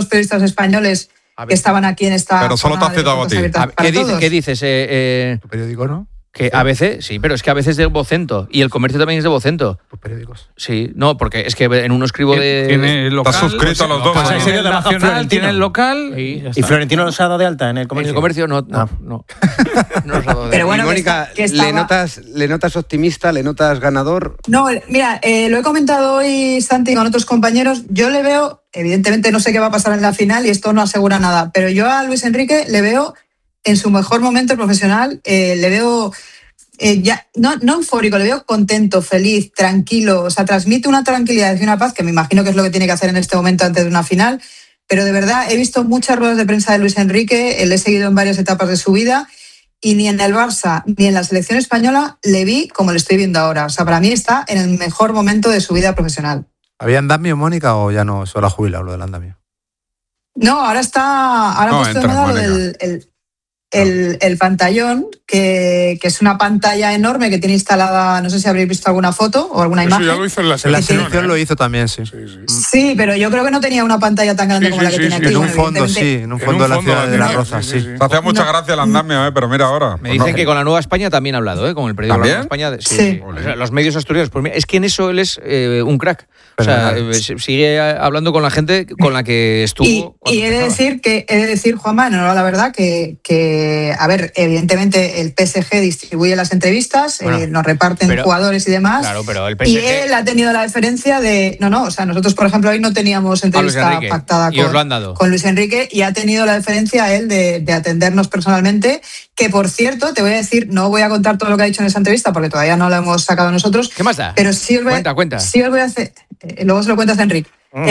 los periodistas españoles que estaban aquí en esta... Pero solo te has citado a ti. ¿Qué dices? ¿Tu periódico no? Que ABC, sí, pero es que ABC es de Vocento y El Comercio también es de Vocento. Pues periódicos. Sí, no, porque es que en uno escribo de... Tiene el local, Estás suscrito a los dos. Pasa el nacional, tiene el local ¿Y Florentino los ha dado de alta en El Comercio? En El Comercio no. No los ha dado de Pero bueno, y Mónica, que estaba... ¿le notas optimista? ¿Le notas ganador? No, mira, lo he comentado hoy, Santi, con otros compañeros. Yo le veo, evidentemente no sé qué va a pasar en la final y esto no asegura nada, pero yo a Luis Enrique le veo en su mejor momento profesional, le veo... ya no eufórico, le veo contento, feliz, tranquilo, o sea, transmite una tranquilidad y una paz que me imagino que es lo que tiene que hacer en este momento antes de una final, pero de verdad he visto muchas ruedas de prensa de Luis Enrique, le he seguido en varias etapas de su vida y ni en el Barça ni en la selección española le vi como le estoy viendo ahora, o sea, para mí está en el mejor momento de su vida profesional. ¿Había andamio, Mónica, o ya no? Solo ha jubilado lo del andamio. No, ahora ha puesto de moda lo del... El pantallón, que es una pantalla enorme que tiene instalada, no sé si habréis visto alguna foto o alguna imagen. Eso ya lo hizo en la En selección. la selección lo hizo también, sí. Sí, pero yo creo que no tenía una pantalla tan grande como la que tiene aquí. En un fondo, sí, en un fondo de la ciudad de Las Rozas, sí. Te hacía mucha gracia el andamio, pero mira ahora. Me dicen que con la Nueva España también ha hablado, con el periódico de la Nueva España. Sí. O sea, los medios asturianos. Pues mira, es que en eso él es un crack. O sea, sigue hablando con la gente con la que estuvo. Y he de decir, Juanma, no, la verdad que, a ver, evidentemente el PSG distribuye las entrevistas, nos reparten jugadores y demás. Claro, pero el PSG... Y él ha tenido la deferencia de... No, o sea, nosotros, por ejemplo, hoy no teníamos entrevista pactada con Luis Enrique y ha tenido la deferencia él de atendernos personalmente, que por cierto, te voy a decir, no voy a contar todo lo que ha dicho en esa entrevista porque todavía no lo hemos sacado nosotros. ¿Qué más da? Pero sí os voy, cuenta. Sí os voy a hacer... luego se lo cuentas a Enrique.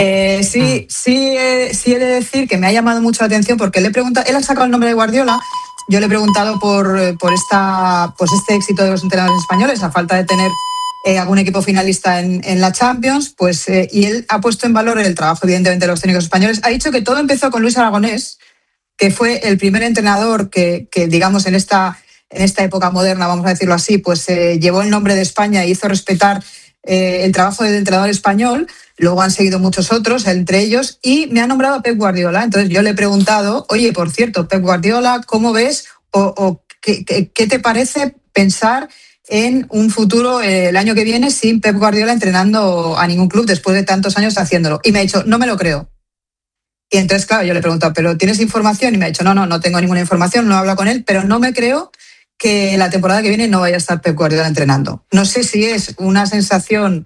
Sí he de decir que me ha llamado mucho la atención porque le he preguntado, él ha sacado el nombre de Guardiola, yo le he preguntado por este éxito de los entrenadores españoles, a falta de tener algún equipo finalista en la Champions, y él ha puesto en valor el trabajo evidentemente de los técnicos españoles. Ha dicho que todo empezó con Luis Aragonés, que fue el primer entrenador que digamos en esta época moderna, vamos a decirlo así, llevó el nombre de España e hizo respetar el trabajo del entrenador español. Luego han seguido muchos otros, entre ellos, y me ha nombrado a Pep Guardiola. Entonces yo le he preguntado, oye, por cierto, Pep Guardiola, ¿cómo ves o qué te parece pensar en un futuro el año que viene sin Pep Guardiola entrenando a ningún club después de tantos años haciéndolo? Y me ha dicho, no me lo creo. Y entonces, claro, yo le he preguntado, ¿pero tienes información? Y me ha dicho, no tengo ninguna información, no hablo con él, pero no me creo que la temporada que viene no vaya a estar Pep Guardiola entrenando. No sé si es una sensación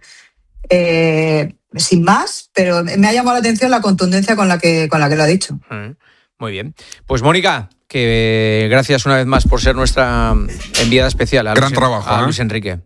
sin más, pero me ha llamado la atención la contundencia con la que lo ha dicho. Muy bien. Pues Mónica, que gracias una vez más por ser nuestra enviada especial a Luis Enrique.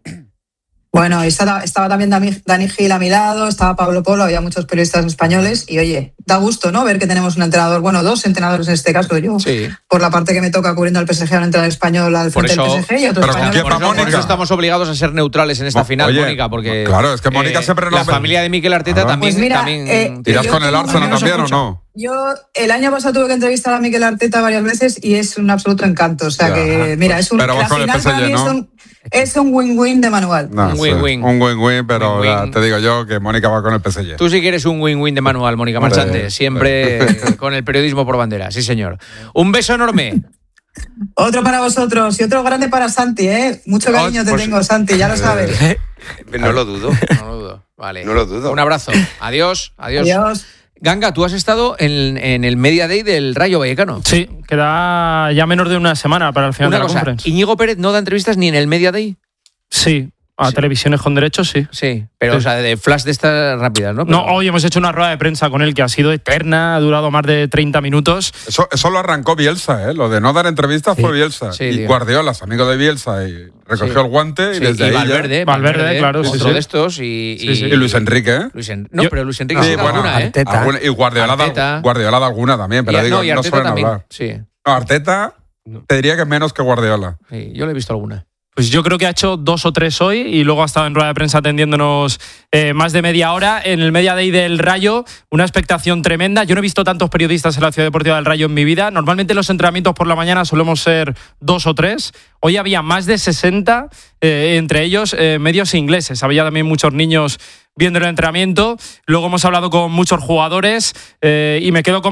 Bueno, estaba también Dani Gil a mi lado, estaba Pablo Polo, había muchos periodistas españoles y oye, da gusto, ¿no? Ver que tenemos un entrenador, dos entrenadores en este caso, yo, por la parte que me toca cubriendo al PSG, un entrenador español al frente del PSG y otro español. Por eso estamos obligados a ser neutrales en esta final, Mónica, porque... Claro, es que Mónica siempre la familia de Mikel Arteta también... Pues mira, ¿tiras con el Arsenal también o no? Yo el año pasado tuve que entrevistar a Mikel Arteta varias veces y es un absoluto encanto. O sea que, mira, es un... Pero la final para mí es un win-win de manual. Un win-win, pero te digo yo que Mónica va con el PSG. Tú sí que eres un win-win de manual, Mónica Marchante. Siempre con el periodismo por bandera. Sí, señor. Un beso enorme. Otro para vosotros y otro grande para Santi, ¿eh? Mucho cariño te tengo, Santi, ya lo sabes. No lo dudo. Vale. No lo dudo. Un abrazo. Adiós. Ganga, tú has estado en el Media Day del Rayo Vallecano. Sí, queda ya menos de una semana para el final de la conference. ¿Íñigo Pérez no da entrevistas ni en el Media Day? Sí, a televisiones con derechos, sí. Sí, pero o sea, de flash de estas rápidas, ¿no? No, hoy hemos hecho una rueda de prensa con él que ha sido eterna, ha durado más de 30 minutos. Eso lo arrancó Bielsa, ¿eh? Lo de no dar entrevistas fue Bielsa. Y Guardiola, amigo de Bielsa, y recogió el guante y desde ahí Valverde, claro. Otro de estos y Luis Enrique, ¿eh? Pero Luis Enrique sí, alguna, y Guardiola da alguna también, pero no suelen hablar. Sí. No, Arteta te diría que menos que Guardiola. Sí, yo le he visto alguna. Pues yo creo que ha hecho 2 o 3 hoy y luego ha estado en rueda de prensa atendiéndonos más de media hora en el Media Day del Rayo. Una expectación tremenda. Yo no he visto tantos periodistas en la Ciudad Deportiva del Rayo en mi vida. Normalmente los entrenamientos por la mañana solemos ser 2 o 3. Hoy había más de 60, entre ellos medios ingleses. Había también muchos niños viendo el entrenamiento. Luego hemos hablado con muchos jugadores y me quedo con